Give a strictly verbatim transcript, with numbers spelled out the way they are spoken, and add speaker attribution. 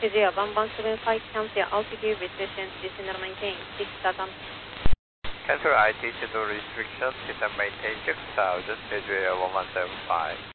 Speaker 1: Nigeria one one seven five cancel altitude restriction, descend and maintain six thousand.
Speaker 2: Cancel altitude restriction, descend maintain six thousand, Nigeria one one seven five.